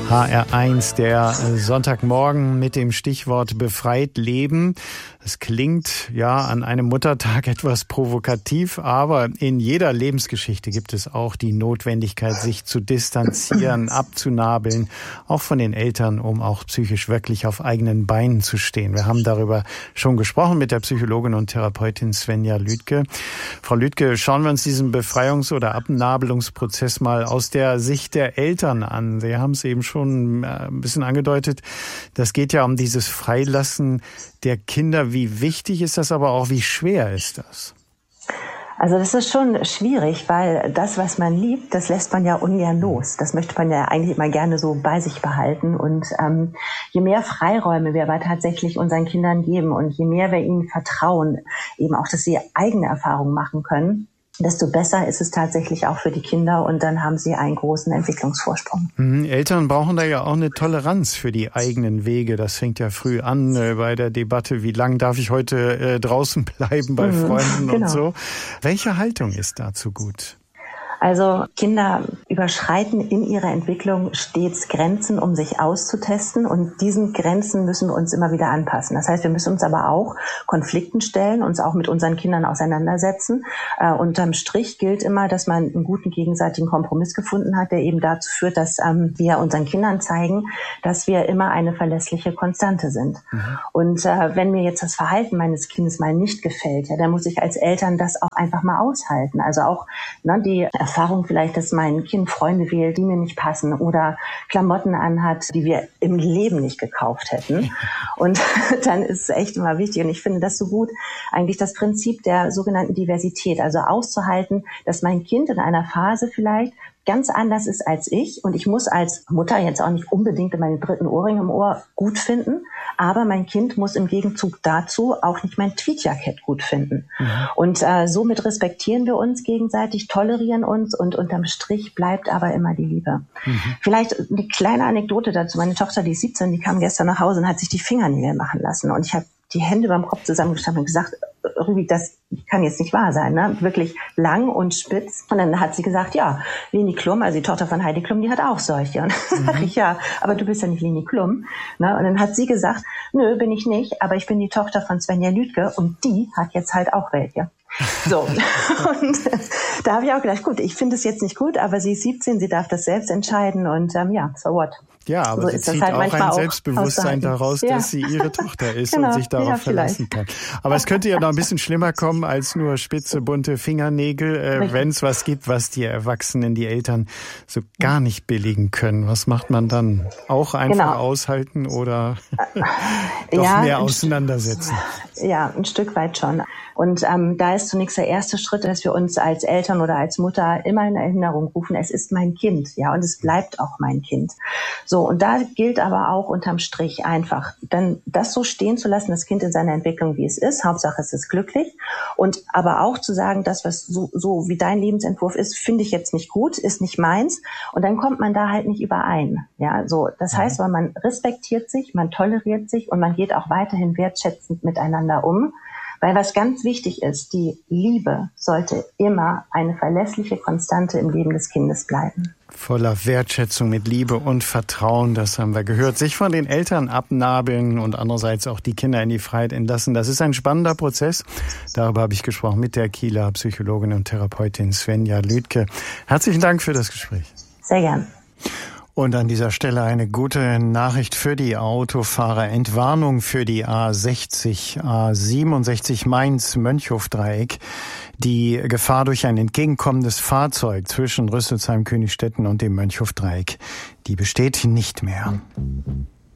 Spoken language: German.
HR1, der Sonntagmorgen mit dem Stichwort befreit leben. Es klingt ja an einem Muttertag etwas provokativ, aber in jeder Lebensgeschichte gibt es auch die Notwendigkeit, sich zu distanzieren, abzunabeln, auch von den Eltern, um auch psychisch wirklich auf eigenen Beinen zu stehen. Wir haben darüber schon gesprochen mit der Psychologin und Therapeutin Svenja Lüdke. Frau Lüdke, schauen wir uns diesen Befreiungs- oder Abnabelungsprozess mal aus der Sicht der Eltern an. Sie haben es eben schon ein bisschen angedeutet. Das geht ja um dieses Freilassen der Kinder. Wie wichtig ist das, aber auch wie schwer ist das? Also das ist schon schwierig, weil das, was man liebt, das lässt man ja ungern los. Das möchte man ja eigentlich immer gerne so bei sich behalten. Und je mehr Freiräume wir aber tatsächlich unseren Kindern geben und je mehr wir ihnen vertrauen, eben auch, dass sie eigene Erfahrungen machen können, desto besser ist es tatsächlich auch für die Kinder und dann haben sie einen großen Entwicklungsvorsprung. Eltern brauchen da ja auch eine Toleranz für die eigenen Wege. Das fängt ja früh an bei der Debatte, wie lange darf ich heute draußen bleiben bei Freunden und so. Welche Haltung ist dazu gut? Also Kinder überschreiten in ihrer Entwicklung stets Grenzen, um sich auszutesten und diesen Grenzen müssen wir uns immer wieder anpassen. Das heißt, wir müssen uns aber auch Konflikten stellen, uns auch mit unseren Kindern auseinandersetzen. Unterm Strich gilt immer, dass man einen guten gegenseitigen Kompromiss gefunden hat, der eben dazu führt, dass wir unseren Kindern zeigen, dass wir immer eine verlässliche Konstante sind. Und wenn mir jetzt das Verhalten meines Kindes mal nicht gefällt, ja, dann muss ich als Eltern das auch einfach mal aushalten. Also auch die Erfahrung vielleicht, dass mein Kind Freunde wählt, die mir nicht passen oder Klamotten anhat, die wir im Leben nicht gekauft hätten. Und dann ist es echt immer wichtig und ich finde das so gut, eigentlich das Prinzip der sogenannten Diversität, also auszuhalten, dass mein Kind in einer Phase vielleicht ganz anders ist als ich und ich muss als Mutter jetzt auch nicht unbedingt meinen dritten Ohrring im Ohr gut finden, aber mein Kind muss im Gegenzug dazu auch nicht mein Tweetjackett gut finden. Und somit respektieren wir uns gegenseitig, tolerieren uns und unterm Strich bleibt aber immer die Liebe. Vielleicht eine kleine Anekdote dazu. Meine Tochter, die ist 17, die kam gestern nach Hause und hat sich die Fingernägel machen lassen und ich habe die Hände beim Kopf zusammengestanden und gesagt, Rübi, das kann jetzt nicht wahr sein, ne? Wirklich lang und spitz. Und dann hat sie gesagt, ja, Leni Klum, also die Tochter von Heidi Klum, die hat auch solche. Und dann sage ich, ja, aber du bist ja nicht Leni Klum. Ne? Und dann hat sie gesagt, nö, bin ich nicht, aber ich bin die Tochter von Svenja Lüdke und die hat jetzt halt auch welche. So, und da habe ich auch gedacht, gut, ich finde es jetzt nicht gut, aber sie ist 17, sie darf das selbst entscheiden und so what. Ja, aber so sie zieht halt auch ein Selbstbewusstsein daraus, dass sie ihre Tochter ist und sich darauf verlassen kann. Aber es könnte ja noch ein bisschen schlimmer kommen als nur spitze, bunte Fingernägel, wenn es was gibt, was die Erwachsenen, die Eltern so gar nicht billigen können. Was macht man dann? Auch einfach aushalten oder doch mehr auseinandersetzen? Ja, ein Stück weit schon. Und da ist zunächst der erste Schritt, dass wir uns als Eltern oder als Mutter immer in Erinnerung rufen, es ist mein Kind, ja, und es bleibt auch mein Kind. So, und da gilt aber auch unterm Strich einfach, dann das so stehen zu lassen, das Kind in seiner Entwicklung, wie es ist, Hauptsache es ist glücklich, und aber auch zu sagen, das, was so wie dein Lebensentwurf ist, finde ich jetzt nicht gut, ist nicht meins, und dann kommt man da halt nicht überein, ja, so, das heißt, weil man respektiert sich, man toleriert sich und man geht auch weiterhin wertschätzend miteinander um. Weil was ganz wichtig ist, die Liebe sollte immer eine verlässliche Konstante im Leben des Kindes bleiben. Voller Wertschätzung mit Liebe und Vertrauen, das haben wir gehört. Sich von den Eltern abnabeln und andererseits auch die Kinder in die Freiheit entlassen. Das ist ein spannender Prozess. Darüber habe ich gesprochen mit der Kieler Psychologin und Therapeutin Svenja Lüdke. Herzlichen Dank für das Gespräch. Sehr gern. Und an dieser Stelle eine gute Nachricht für die Autofahrer. Entwarnung für die A60, A67 Mainz-Mönchhof-Dreieck. Die Gefahr durch ein entgegenkommendes Fahrzeug zwischen Rüsselsheim, Königstetten und dem Mönchhof-Dreieck, die besteht nicht mehr.